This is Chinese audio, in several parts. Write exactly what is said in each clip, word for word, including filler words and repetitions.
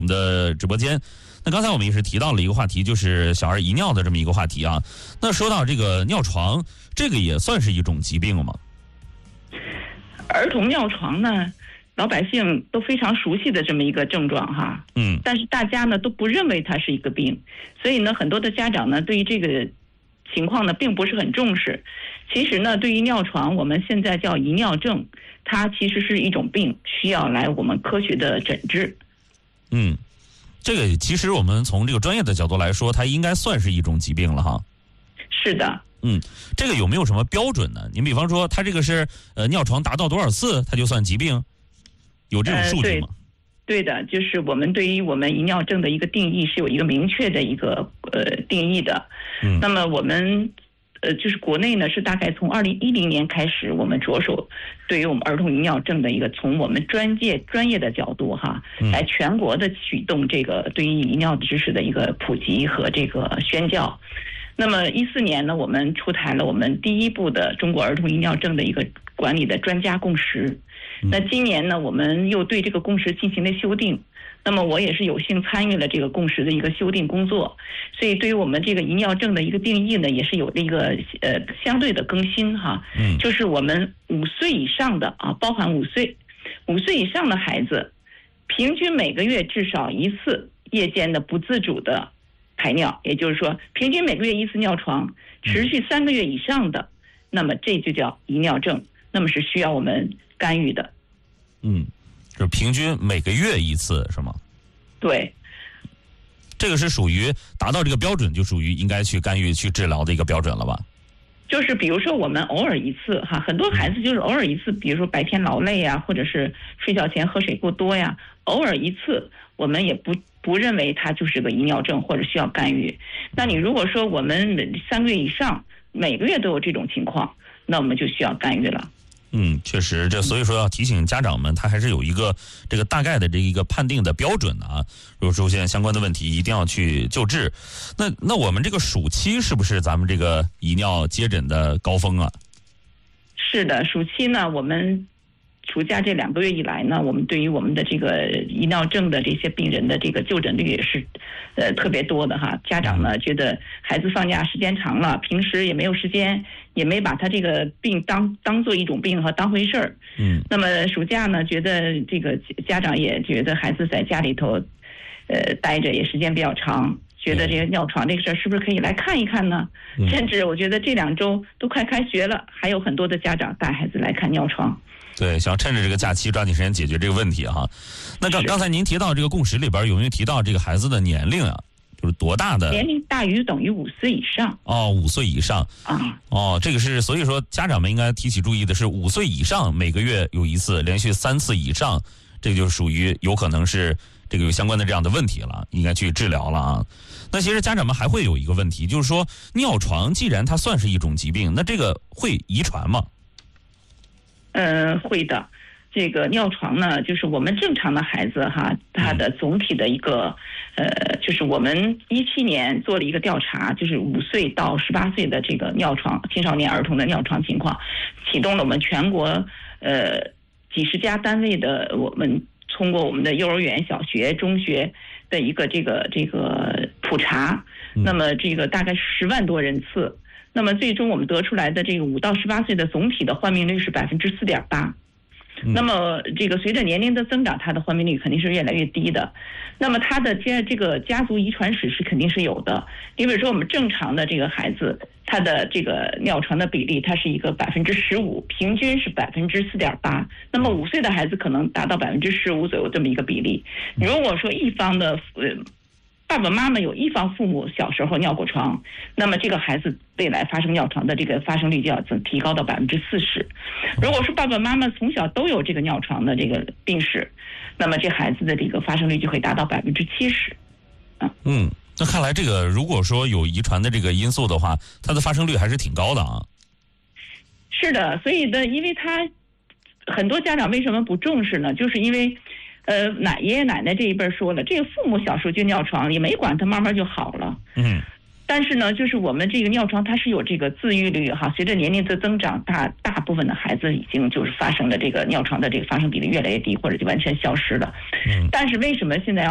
我们的直播间。那刚才我们也是提到了一个话题，就是小儿遗尿的这么一个话题啊。那说到这个尿床，这个也算是一种疾病吗？ 儿童尿床呢，老百姓都非常熟悉的这么一个症状哈， 嗯， 但是大家呢都不认为它是一个病，所以呢，很多的家长呢对于这个情况呢并不是很重视。其实呢，对于尿床，我们现在叫遗尿症，它其实是一种病，需要来我们科学的诊治。 嗯，这个其实我们从这个专业的角度来说，它应该算是一种疾病了哈。 是的。 嗯，这个有没有什么标准呢？您比方说，它这个是呃尿床达到多少次，它就算疾病？有这种数据吗？ 呃、对, 对的，就是我们对于我们遗尿症的一个定义是有一个明确的一个呃定义的。 嗯， 那么我们呃就是国内呢是大概从二零一零年开始，我们着手对于我们儿童遗尿症的一个从我们专业专业的角度哈，来全国的启动这个对于遗尿知识的一个普及和这个宣教。那么一四年呢，我们出台了我们第一部的中国儿童遗尿症的一个管理的专家共识。那今年呢，我们又对这个共识进行了修订。那么我也是有幸参与了这个共识的一个修订工作，所以对于我们这个遗尿症的一个定义呢，也是有了一个呃相对的更新哈。 嗯， 就是我们五岁以上的啊，包含五岁，五岁以上的孩子，平均每个月至少一次夜间的不自主的排尿，也就是说，平均每个月一次尿床，持续三个月以上的，那么这就叫遗尿症，那么是需要我们干预的。 嗯，就平均每个月一次是吗？ 对， 这个是属于达到这个标准，就属于应该去干预、去治疗的一个标准了吧？ 就是比如说我们偶尔一次哈，很多孩子就是偶尔一次，比如说白天劳累呀，或者是睡觉前喝水过多呀，偶尔一次，我们也不不认为它就是个遗尿症或者需要干预。那你如果说我们三个月以上，每个月都有这种情况，那我们就需要干预了。 嗯，确实，这所以说要提醒家长们，他还是有一个这个大概的这一个判定的标准的啊。如果出现相关的问题，一定要去救治。那那我们这个暑期是不是咱们这个遗尿接诊的高峰啊？ 是的，暑期呢，我们暑假这两个月以来呢，我们对于我们的这个遗尿症的这些病人的这个就诊率也是呃特别多的哈。家长呢觉得孩子放假时间长了，平时也没有时间，也没把他这个病当当做一种病和当回事儿。 嗯， 那么暑假呢，觉得这个家长也觉得孩子在家里头呃待着也时间比较长，觉得这个尿床这个事儿是不是可以来看一看呢？ 嗯， 甚至我觉得这两周都快开学了，还有很多的家长带孩子来看尿床。 对，想趁着这个假期抓紧时间解决这个问题哈。那刚刚才您提到这个共识里边有没有提到这个孩子的年龄啊？就是多大的？ 年龄大于等于五岁以上。 哦，五岁以上啊。 哦，这个是所以说家长们应该提起注意的是，五岁以上每个月有一次，连续三次以上，这就属于有可能是这个有相关的这样的问题了，应该去治疗了啊。那其实家长们还会有一个问题，就是说尿床既然它算是一种疾病，那这个会遗传吗？ 呃，会的。这个尿床呢，就是我们正常的孩子哈，他的总体的一个呃，就是我们一七年做了一个调查，就是五岁到十八岁的这个尿床青少年儿童的尿床情况，启动了我们全国呃几十家单位的，我们通过我们的幼儿园、小学、中学的一个这个这个普查，那么这个大概十万多人次。那么最终我们得出来的这个五到十八岁的总体的患病率是百分之四点八。那么这个随着年龄的增长，它的患病率肯定是越来越低的。那么它的家这个家族遗传史是肯定是有的。你比如说我们正常的这个孩子，他的这个尿床的比例，它是一个百分之十五，平均是百分之四点八。那么五岁的孩子可能达到百分之十五左右这么一个比例。如果说一方的呃。爸爸妈妈有一方父母小时候尿过床，那么这个孩子未来发生尿床的这个发生率就要提高到百分之四十。如果说爸爸妈妈从小都有这个尿床的这个病史，那么这孩子的这个发生率就会达到百分之七十。 嗯，那看来这个如果说有遗传的这个因素的话，它的发生率还是挺高的啊。 是的，所以的，因为他很多家长为什么不重视呢？就是因为。呃，奶爷爷奶奶这一辈说了，这个父母小时候就尿床，也没管他，慢慢就好了。 嗯。 但是呢，就是我们这个尿床，它是有这个自愈率哈，随着年龄的增长，大大部分的孩子已经就是发生了这个尿床的这个发生比例越来越低，或者就完全消失了。 嗯。 但是为什么现在要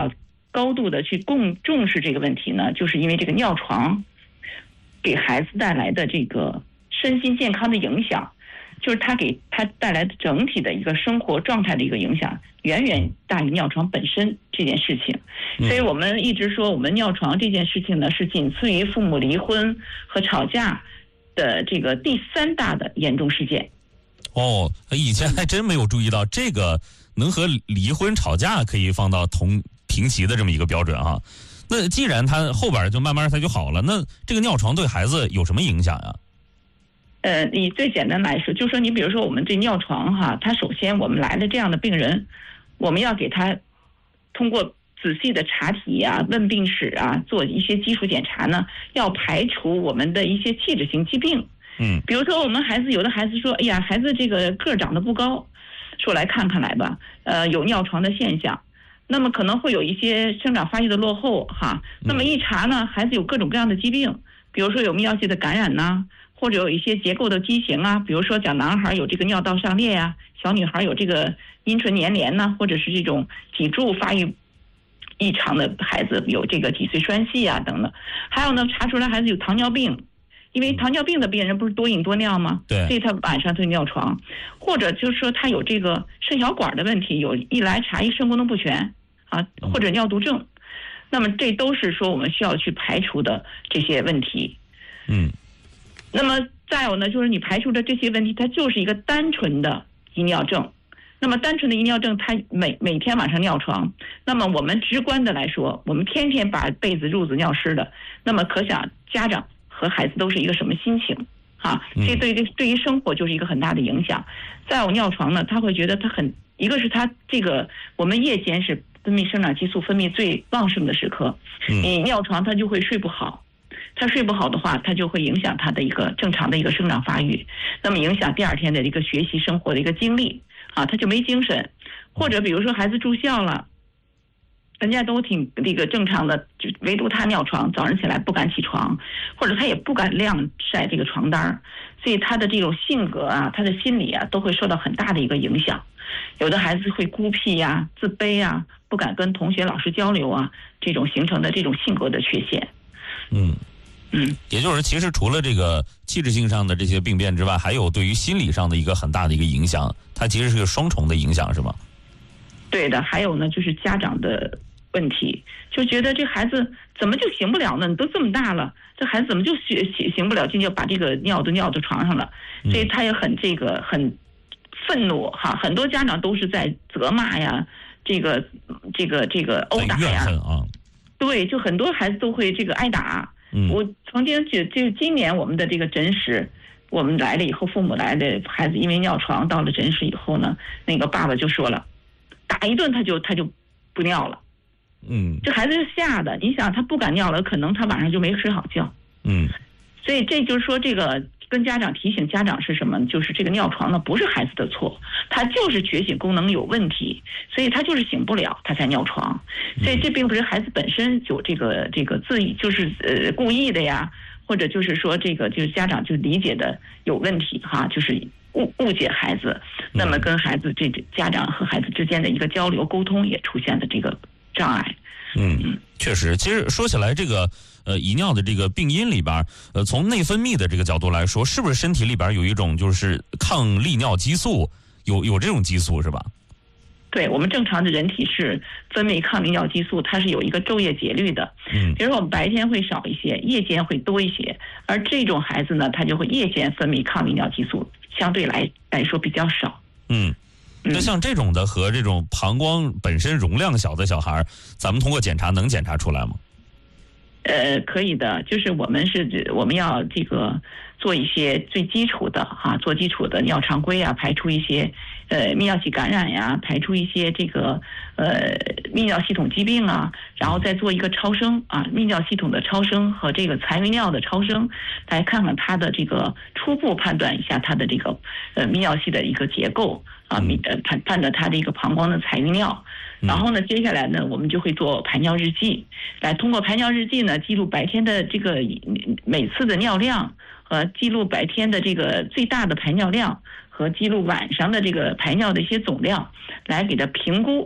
高度的去共重视这个问题呢？就是因为这个尿床给孩子带来的这个身心健康的影响，就是它给他带来的整体的一个生活状态的一个影响，远远大于尿床本身这件事情。所以我们一直说，我们尿床这件事情呢，是仅次于父母离婚和吵架的这个第三大的严重事件。 哦，以前还真没有注意到这个能和离婚吵架可以放到同平齐的这么一个标准啊。那既然他后边就慢慢他就好了，那这个尿床对孩子有什么影响呀？ 呃，你最简单来说，就说你比如说我们这尿床哈，它首先我们来了这样的病人，我们要给他通过仔细的查体呀、问病史啊，做一些基础检查呢，要排除我们的一些器质性疾病。 嗯， 比如说我们孩子有的孩子说，哎呀，孩子这个个儿长得不高，说来看看来吧，呃，有尿床的现象，那么可能会有一些生长发育的落后哈。那么一查呢，孩子有各种各样的疾病，比如说有泌尿系的感染呐，或者有一些结构的畸形啊，比如说讲男孩有这个尿道上裂呀、啊，小女孩有这个阴唇粘连呐、啊，或者是这种脊柱发育异常的孩子有这个脊髓栓系啊等等。还有呢，查出来孩子有糖尿病。因为糖尿病的病人不是多饮多尿吗？ 对， 所以他晚上就尿床，或者就是说他有这个肾小管的问题，有一来查一肾功能不全啊，或者尿毒症，那么这都是说我们需要去排除的这些问题。 嗯， 那么再有呢，就是你排除的这些问题，它就是一个单纯的遗尿症。那么单纯的遗尿症，它每每天晚上尿床，那么我们直观的来说，我们天天把被子褥子尿湿的，那么可想家长和孩子都是一个什么心情啊？这对于对于生活就是一个很大的影响。再有尿床呢，他会觉得他很，一个是他这个我们夜间是分泌生长激素分泌最旺盛的时刻，你尿床他就会睡不好，他睡不好的话，他就会影响他的一个正常的一个生长发育，那么影响第二天的一个学习生活的一个精力啊，他就没精神。或者比如说孩子住校了。人家都挺这个正常的，就唯独他尿床，早上起来不敢起床，或者他也不敢晾晒这个床单，所以他的这种性格啊，他的心理啊，都会受到很大的一个影响。有的孩子会孤僻呀、啊、自卑啊，不敢跟同学、老师交流啊，这种形成的这种性格的缺陷。 嗯嗯， 也就是其实除了这个气质性上的这些病变之外，还有对于心理上的一个很大的一个影响，它其实是个双重的影响，是吗？ 对的，还有呢，就是家长的问题，就觉得这孩子怎么就行不了呢？你都这么大了，这孩子怎么就行行不了？就就把这个尿都尿到床上了，所以他也很这个很愤怒哈。很多家长都是在责骂呀，这个这个这个殴打呀， 啊， 对，就很多孩子都会这个挨打。 嗯， 我曾经就就今年我们的这个诊室，我们来了以后，父母来的孩子因为尿床到了诊室以后呢，那个爸爸就说了，打一顿他就他就不尿了。 嗯， 这孩子是吓的，你想他不敢尿了，可能他晚上就没睡好觉。 嗯， 所以这就是说，这个跟家长提醒家长是什么？就是这个尿床呢，不是孩子的错，他就是觉醒功能有问题，所以他就是醒不了，他才尿床。所以这并不是孩子本身有这个这个自意，就是呃故意的呀，或者就是说这个就是家长就理解的有问题哈，就是误误解孩子，那么跟孩子这家长和孩子之间的一个交流沟通也出现了这个障碍。 嗯，确实，其实说起来，这个呃遗尿的这个病因里边，呃，从内分泌的这个角度来说，是不是身体里边有一种就是抗利尿激素，有有这种激素是吧？ 对，我们正常的人体是分泌抗利尿激素，它是有一个昼夜节律的。 嗯， 比如说我们白天会少一些，夜间会多一些，而这种孩子呢，他就会夜间分泌抗利尿激素，相对来来说比较少。 嗯。那像这种的和这种膀胱本身容量小的小孩，咱们通过检查能检查出来吗？ 呃，可以的，就是我们是我们要这个做一些最基础的哈、啊，做基础的尿常规啊，排除一些呃泌尿系感染呀，排除一些这个呃泌尿系统疾病啊，然后再做一个超声啊，泌尿系统的超声和这个残余尿的超声，来看看它的这个初步判断一下它的这个呃泌尿系的一个结构。啊，呃判判断他的一个膀胱的残余尿，然后呢，接下来呢，我们就会做排尿日记，来通过排尿日记呢，记录白天的这个每次的尿量，和记录白天的这个最大的排尿量，和记录晚上的这个排尿的一些总量，来给他评估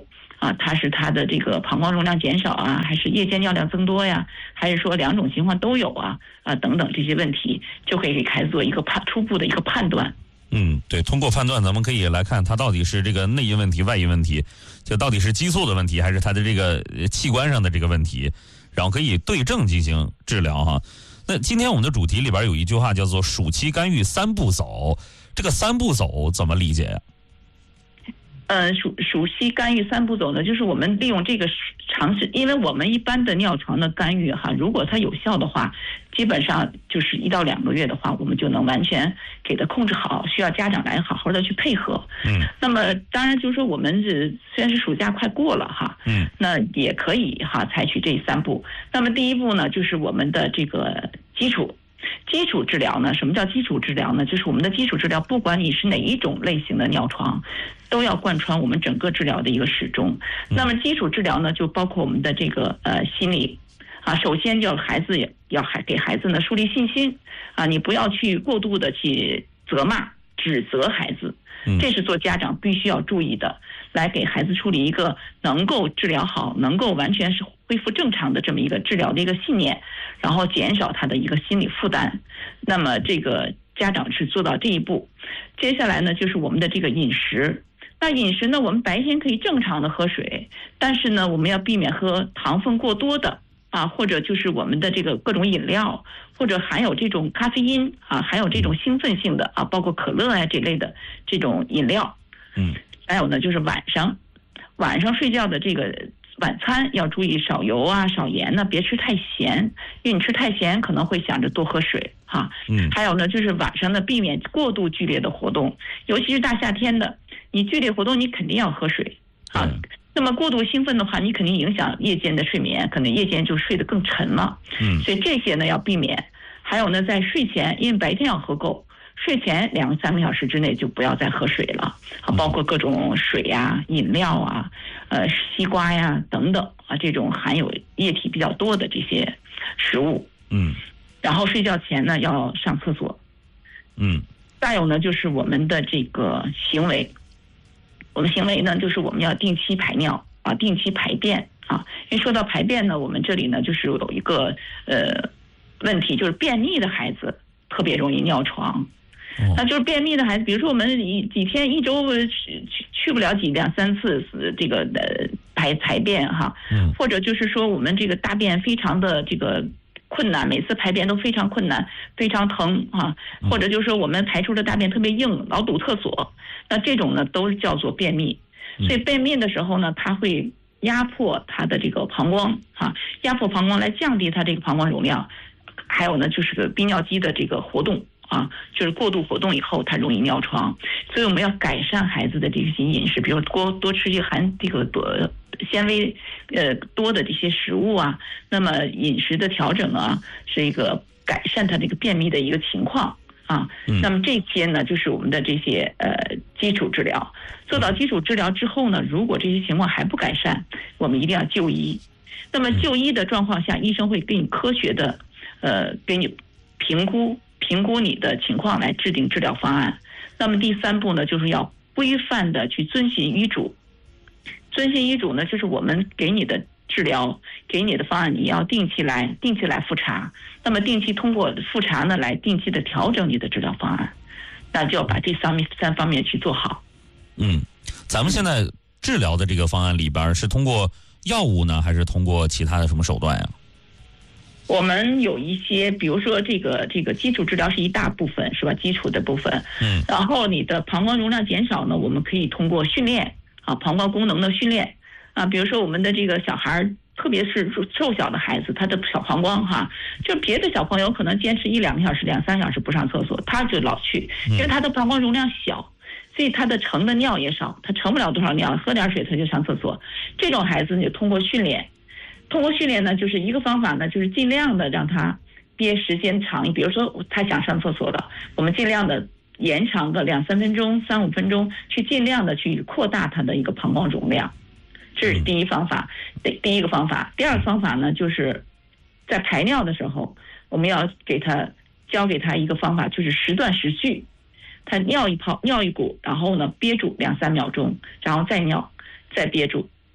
啊，它是它的这个膀胱容量减少啊，还是夜间尿量增多呀，还是说两种情况都有啊啊等等这些问题，就可以给孩子做一个判初步的一个判断。 嗯，对，通过判断，咱们可以来看它到底是这个内因问题、外因问题，就到底是激素的问题，还是它的这个器官上的这个问题，然后可以对症进行治疗哈。那今天我们的主题里边有一句话叫做“暑期干预三步走”，这个三步走怎么理解呀？ 呃，暑暑期干预三步走呢，就是我们利用这个尝试，因为我们一般的尿床的干预哈，如果它有效的话，基本上就是一到两个月的话，我们就能完全给它控制好，需要家长来好好的去配合。 嗯。 那么当然就是说，我们是虽然是暑假快过了哈， 嗯， 那也可以哈采取这三步。那么第一步呢，就是我们的这个基础。基础治疗呢？什么叫基础治疗呢？就是我们的基础治疗，不管你是哪一种类型的尿床，都要贯穿我们整个治疗的一个始终。那么基础治疗呢，就包括我们的这个呃心理啊，首先要孩子要还给孩子呢树立信心啊，你不要去过度的去责骂、指责孩子，这是做家长必须要注意的，来给孩子树立一个能够治疗好、能够完全是恢复正常的这么一个治疗的一个信念，然后减少他的一个心理负担。那么这个家长是做到这一步，接下来呢就是我们的这个饮食。那饮食呢，我们白天可以正常的喝水，但是呢我们要避免喝糖分过多的啊，或者就是我们的这个各种饮料，或者含有这种咖啡因啊，还有这种兴奋性的啊，包括可乐啊这类的这种饮料。 嗯， 还有呢就是晚上晚上睡觉的这个晚餐要注意少油啊、少盐呢，别吃太咸，因为你吃太咸可能会想着多喝水哈。 嗯， 还有呢，就是晚上呢避免过度剧烈的活动，尤其是大夏天的，你剧烈活动你肯定要喝水啊。那么过度兴奋的话，你肯定影响夜间的睡眠，可能夜间就睡得更沉了。 嗯， 所以这些呢要避免。还有呢，在睡前，因为白天要喝够。睡前两三个小时之内就不要再喝水了啊，包括各种水呀、饮料啊、呃西瓜呀等等啊，这种含有液体比较多的这些食物。 嗯， 然后睡觉前呢要上厕所。 嗯， 再有呢就是我们的这个行为，我们行为呢就是我们要定期排尿啊，定期排便啊。因为说到排便呢，我们这里呢就是有一个呃问题，就是便秘的孩子特别容易尿床。那就是便秘的孩子，比如说我们一几天一周去去不了几两三次这个呃排排便哈，或者就是说我们这个大便非常的这个困难，每次排便都非常困难，非常疼啊，或者就是说我们排出的大便特别硬，老堵厕所，那这种呢都叫做便秘。所以便秘的时候呢，它会压迫它的这个膀胱啊，压迫膀胱来降低它这个膀胱容量，还有呢就是个泌尿机的这个活动。啊，就是过度活动以后，它容易尿床，所以我们要改善孩子的这些饮食，比如多多吃一些含这个多纤维呃多的这些食物啊。那么饮食的调整啊，是一个改善他这个便秘的一个情况啊。那么这些呢，就是我们的这些呃基础治疗。做到基础治疗之后呢，如果这些情况还不改善，我们一定要就医。那么就医的状况下，医生会给你科学的呃给你评估。评估你的情况来制定治疗方案。那么第三步呢，就是要规范的去遵循医嘱。遵循医嘱呢，就是我们给你的治疗、给你的方案，你要定期来、定期来复查。那么定期通过复查呢，来定期的调整你的治疗方案。那就要把这三面三方面去做好。 嗯，咱们现在治疗的这个方案里边是通过药物呢，还是通过其他的什么手段呀？ 我们有一些，比如说这个这个基础治疗是一大部分，是吧？基础的部分。 嗯。 然后你的膀胱容量减少呢，我们可以通过训练啊，膀胱功能的训练啊，比如说我们的这个小孩，特别是瘦小的孩子，他的小膀胱哈，就别的小朋友可能坚持一两个小时、两三个小时不上厕所，他就老去，因为他的膀胱容量小，所以他的盛的尿也少，他盛不了多少尿，喝点水他就上厕所。这种孩子你就通过训练。通过训练呢，就是一个方法呢，就是尽量的让他憋时间长，比如说他想上厕所了，我们尽量的延长个两三分钟、三五分钟，去尽量的去扩大他的一个膀胱容量，这是第一方法。第一个方法，第二个方法呢，就是在排尿的时候，我们要给他教给他一个方法，就是时断时续。他尿一泡，尿一股，然后呢憋住两三秒钟，然后再尿，再憋住。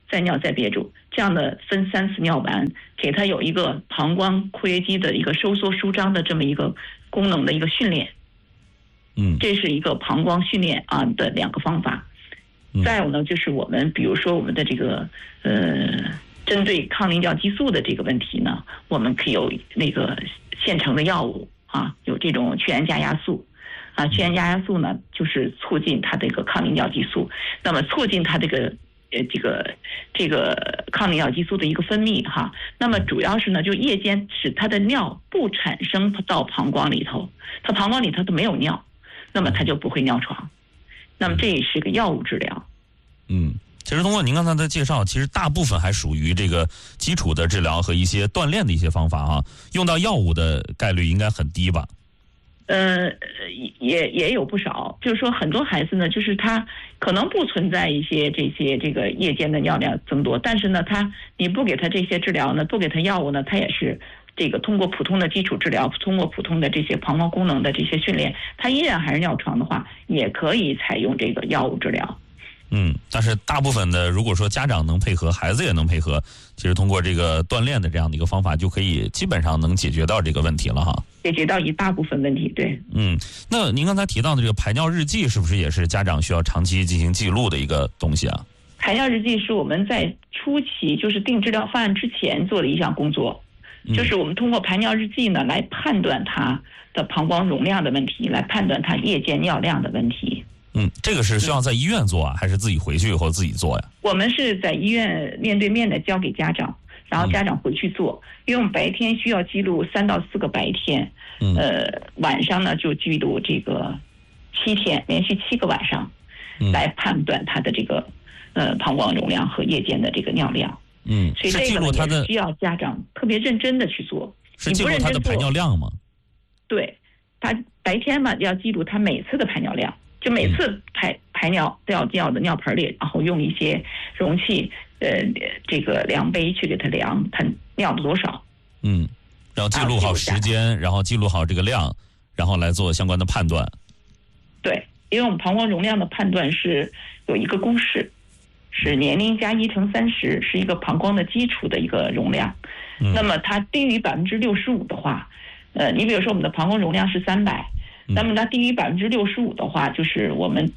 再尿再憋住，这样的分三次尿完，给他有一个膀胱括约肌的一个收缩舒张的这么一个功能的一个训练。 嗯， 这是一个膀胱训练啊的两个方法。再有呢，就是我们比如说我们的这个呃，针对抗凝胶激素的这个问题呢，我们可以有那个现成的药物啊，有这种去氨加压素啊，去氨加压素呢就是促进它这个抗凝胶激素，那么促进它这个呃这个这个抗凝胶激素的一个分泌哈。那么主要是呢，就夜间使它的尿不产生到膀胱里头，它膀胱里头都没有尿，那么它就不会尿床。那么这也是个药物治疗。 嗯，其实通过您刚才的介绍，其实大部分还属于这个基础的治疗和一些锻炼的一些方法啊，用到药物的概率应该很低吧？ 呃，也也有不少，就是说很多孩子呢，就是他可能不存在一些这些这个夜间的尿量增多，但是呢，他你不给他这些治疗呢，不给他药物呢，他也是这个通过普通的基础治疗，通过普通的这些膀胱功能的这些训练，他依然还是尿床的话，也可以采用这个药物治疗。 嗯，但是大部分的，如果说家长能配合，孩子也能配合，其实通过这个锻炼的这样的一个方法，就可以基本上能解决到这个问题了哈。 解决到一大部分问题，对。 嗯，那您刚才提到的这个排尿日记，是不是也是家长需要长期进行记录的一个东西啊？ 排尿日记是我们在初期，就是定治疗方案之前做的一项工作， 嗯、 就是我们通过排尿日记呢，来判断他的膀胱容量的问题，来判断他夜间尿量的问题。 嗯，这个是需要在医院做啊，还是自己回去以后自己做呀？ 我们是在医院面对面的交给家长，然后家长回去做，嗯、因为我们白天需要记录三到四个白天， 嗯、 呃，晚上呢就记录这个七天，连续七个晚上， 嗯、 来判断他的这个呃膀胱容量和夜间的这个尿量。 嗯， 所以这个呢也需要家长特别认真的去做。 是记录他的排尿量吗？ 对，他白天嘛要记录他每次的排尿量。就每次排排尿都要尿的尿盆里，然后用一些容器，呃，这个量杯去给它量它尿了多少。 嗯，然后记录好时间，然后记录好这个量，然后来做相关的判断。 对，因为我们膀胱容量的判断是有一个公式，是年龄加一乘三十，是一个膀胱的基础的一个容量。 嗯、 那么它低于百分之六十五的话，呃，你比如说我们的膀胱容量是三百。那么它低于百分之六十五的话，就是我们